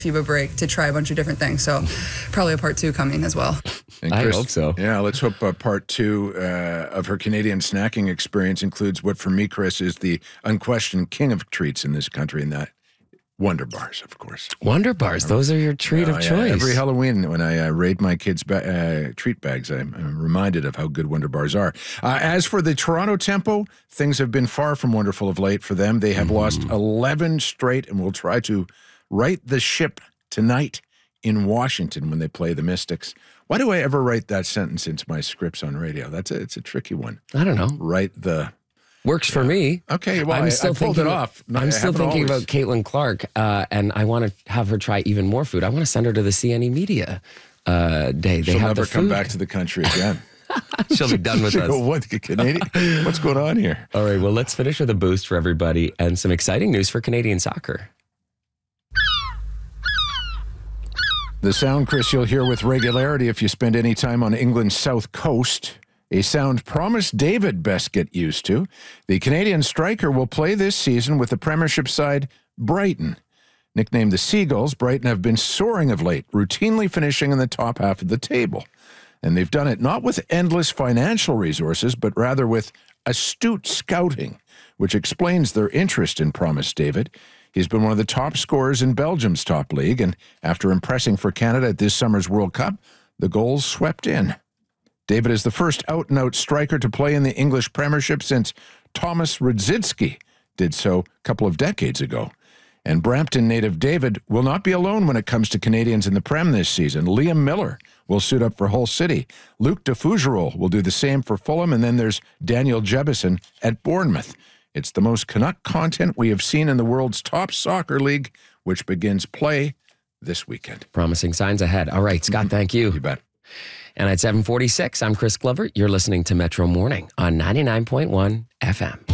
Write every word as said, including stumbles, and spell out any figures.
FIBA break to try a bunch of different things. So probably a part two coming as well. And I Chris, hope so. Yeah, let's hope uh, part two uh, of her Canadian snacking experience includes what, for me, Chris, is the unquestioned king of treats in this country, and that Wonder Bars, of course. Wonder Bars, those are your treat Uh, of yeah, choice. every Halloween, when I uh, raid my kids' ba- uh, treat bags, I'm, I'm reminded of how good Wonder Bars are. Uh, as for the Toronto Tempo, things have been far from wonderful of late for them. They have mm-hmm. lost eleven straight, and will try to right the ship tonight in Washington when they play the Mystics. Why do I ever write that sentence into my scripts on radio? That's a, it's a tricky one. I don't know. Write the... Works yeah. for me. Okay, well, I'm I, still I pulled thinking, it off. No, I'm I still thinking always. about Caitlin Clark, uh, and I want to have her try even more food. I want to send her to the C N E Media uh, Day. They She'll have never the come food. back to the country again. She'll be done with She'll us. Go, what, Canadian? What's going on here? All right, well, let's finish with a boost for everybody and some exciting news for Canadian soccer. The sound, Chris, you'll hear with regularity if you spend any time on England's south coast. A sound Promise David best get used to. The Canadian striker will play this season with the Premiership side Brighton. Nicknamed the Seagulls, Brighton have been soaring of late, routinely finishing in the top half of the table. And they've done it not with endless financial resources, but rather with astute scouting, which explains their interest in Promise David. He's been one of the top scorers in Belgium's top league, and after impressing for Canada at this summer's World Cup, the goals swept in. David is the first out-and-out striker to play in the English Premiership since Thomas Radzicki did so a couple of decades ago. And Brampton native David will not be alone when it comes to Canadians in the Prem this season. Liam Miller will suit up for Hull City. Luke de Fougerolles will do the same for Fulham, and then there's Daniel Jebison at Bournemouth. It's the most Canuck content we have seen in the world's top soccer league, which begins play this weekend. Promising signs ahead. All right, Scott, thank you. You bet. And at seven forty-six, I'm Chris Glover. You're listening to Metro Morning on ninety-nine point one F M.